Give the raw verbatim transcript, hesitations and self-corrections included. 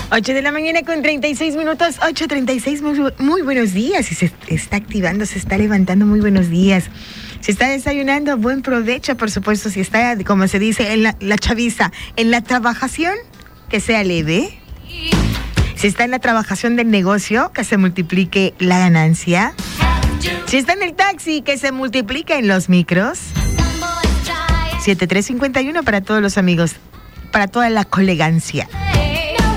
ocho de la mañana con treinta y seis minutos, ocho treinta y seis, muy, muy buenos días. Si se está activando, se está levantando, muy buenos días. Si está desayunando, buen provecho, por supuesto. Si está, como se dice en la, la chaviza, en la trabajación, que sea leve. Si está en la trabajación del negocio, que se multiplique la ganancia. Si está en el taxi, que se multiplique en los micros. siete tres cincuenta y uno para todos los amigos, para toda la colegancia.